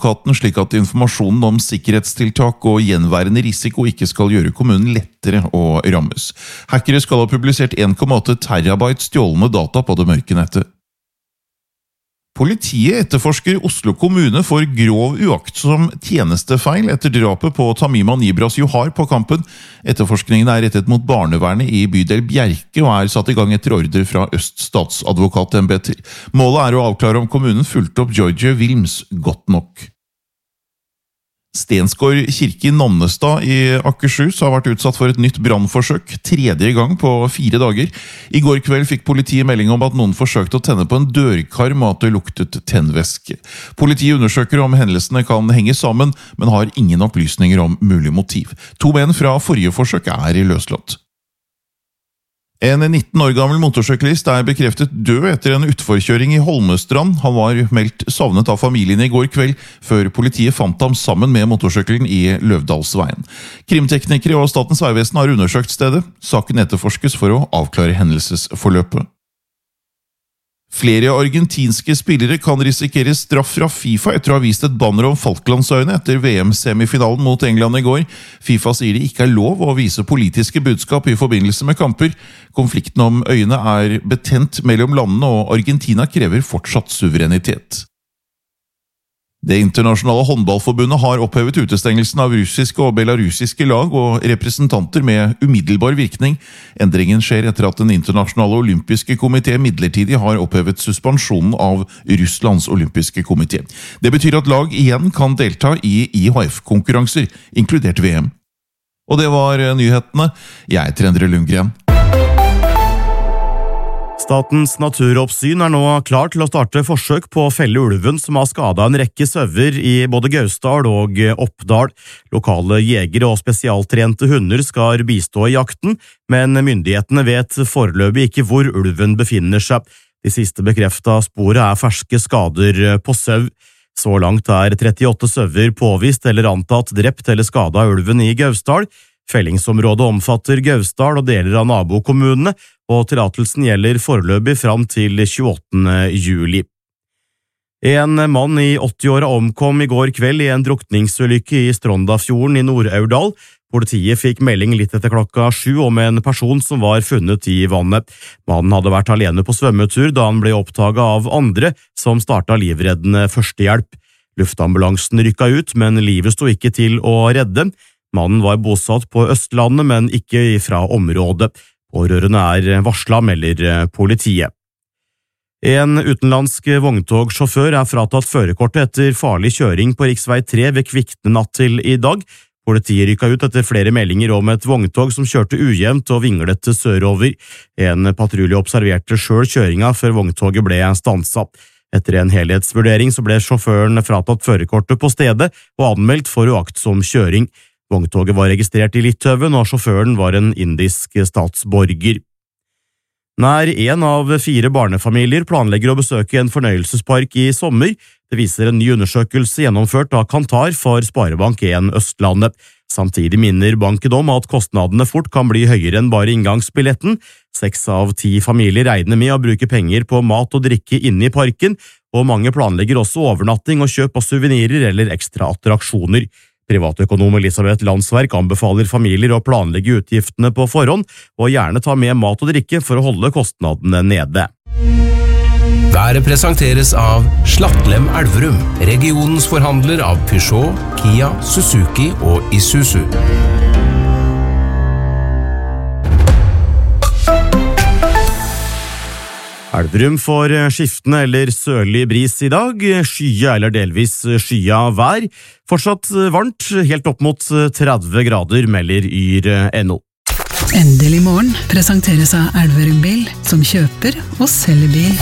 statsadvokaten slik at informasjonen om sikkerhetstiltak og gjenværende risiko ikke skal gjøre kommunen lettere å rammes. Hackere skal ha publisert 1,8 terabyte stjålne data på det mørke nettet. Politiet etterforsker Oslo kommune for grov uaktsom tjenestefeil etter drapet på Tamima Nibras Johar på Kampen. Etterforskningen er rettet mot barnevernet i bydel Bjerke og er satt i gang etter ordre fra Øst statsadvokatembeter. Målet er å avklare om kommunen fulgte opp George Wilms godt nok. Stensgård kirke i Nannestad i Akershus har vært utsatt for et nytt brannforsøk, 3. gang på 4 dager. I går kveld fikk politiet melding om at noen forsøkte å tenne på en dørkarm og at det luktet tennvæske. Politiet undersøker om hendelsene kan henge sammen, men har ingen opplysninger om mulig motiv. 2 menn fra forrige forsøk er løslatt. En 19 år gammel motorsyklist er bekreftet død etter en utforkjøring i Holmestrand. Han var meldt savnet av familien i går kveld, før politiet fant ham sammen med motorsykkelen i Løvdalsveien. Krimteknikere og Statens vegvesen har undersøkt stedet. Saken etterforskes for å avklare hendelsesforløpet. Flere argentinske spillere kan risikere straff fra FIFA etter å ha vist et banner om Falklandsøyene etter VM-semifinalen mot England i går. FIFA sier det ikke er lov å vise politiske budskap i forbindelse med kamper. Konflikten om øyene er betent mellom landene, og Argentina krever fortsatt suverenitet. Det internasjonale håndballforbundet har opphevet utestengelsen av russiske og belarusiske lag og representanter med umiddelbar virkning. Endringen skjer etter at den internasjonale olympiske komité midlertidig har opphevet suspensjonen av Russlands olympiske komité. Det betyr at lag igjen kan delta i IHF-konkurranser, inkludert VM. Og det var nyhetene. Jeg heter Endre Lundgren. Statens naturoppsyn er nå klar til å starte forsøk på å felle ulven som har skadet en rekke sauer i både Gausdal og Oppdal. Lokale jegere og spesialtrente hunder skal bistå i jakten, men myndighetene vet foreløpig ikke hvor ulven befinner seg. De siste bekreftet sporet er ferske skader på sau. Så langt er 38 sauer påvist eller antatt drept eller skadet av ulven i Gausdal. Fellingsområdet omfatter Gausdal og deler av nabokommunene, og tillatelsen gjelder foreløpig fram til 28. juli. En mann i 80-åra omkom i går kveld i en drukningsulykke i Strondafjorden i Nord-Aurdal. Politiet fikk melding litt etter 7 om en person som var funnet i vannet. Mannen hadde vært alene på svømmetur da han ble oppdaget av andre som startet livreddende førstehjelp. Luftambulansen rykket ut, men livet sto ikke til å redde. Mannen var bosatt på Østlandet, men ikke fra området. Pårørende er varslet, melder politiet. En utenlandsk vogntogsjåfør er fratatt førerkortet etter farlig kjøring på riksvei 3 ved Kvikne natt til i dag. Politiet rykket ut etter flere meldinger om et vogntog som kjørte ujevnt og vinglet sørover. En patrulje observerte selv kjøringa før vogntoget ble stanset. Etter en helhetsvurdering så ble sjåføren fratatt førerkortet på stedet og anmeldt for uaktsom kjøring. Vogntoget var registrert i Litauen, og sjåføren var en indisk statsborger. Nær 1 av 4 barnefamilier planlegger å besøke en fornøyelsespark i sommer. Det viser en ny undersøkelse gjennomført av Kantar for Sparebank1 Østlandet. Samtidig minner banken om at kostnadene fort kan bli høyere enn bare inngangsbilletten. 6 av 10 familier regner med å bruke penger på mat og drikke inne i parken, og mange planlegger også overnatting og kjøp av suvenirer eller ekstra attraksjoner. Privatøkonom Elisabeth Landsverk anbefaler familier å planlegge utgiftene på forhånd, og gjerne ta med mat og drikke for å holde kostnadene nede. Været presenteres av Slattlem Elverum, regionens forhandler av Peugeot, Kia, Suzuki og Isuzu. Elverum får skiftende eller sørlig bris i dag, skya eller delvis skya vær. Fortsatt varmt, helt opp mot 30 grader, melder yr.no. Endelig morgen presenteres av Elverum Bil, som kjøper og selger bil.